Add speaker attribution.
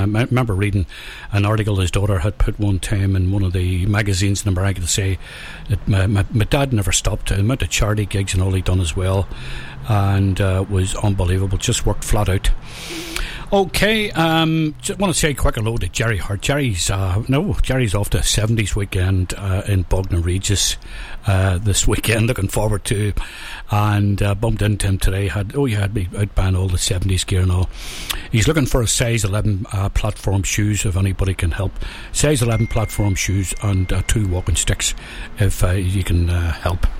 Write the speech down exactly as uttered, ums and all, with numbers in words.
Speaker 1: I remember reading an article his daughter had put one time in one of the magazines in America to say that my, my, my dad never stopped. He went to charity gigs and all he'd done as well, and uh, was unbelievable, just worked flat out. Okay, um, just want to say a quick hello to Jerry Hart. Jerry's uh, no, Jerry's off to a seventies weekend uh, in Bognor Regis uh, this weekend. Looking forward to, and uh, bumped into him today. Had oh, you had me out buying all the seventies gear and all. He's looking for a size eleven uh, platform shoes. If anybody can help, size eleven platform shoes and uh, two walking sticks. If uh, you can uh, help.